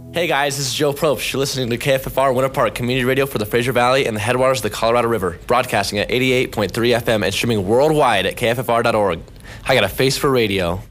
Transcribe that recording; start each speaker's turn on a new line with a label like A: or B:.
A: Hey guys, this is Joe Probst. You're listening to KFFR Winter Park Community Radio for the Fraser Valley and the headwaters of the Colorado River, broadcasting at 88.3 FM and streaming worldwide at kffr.org. I got a face for radio.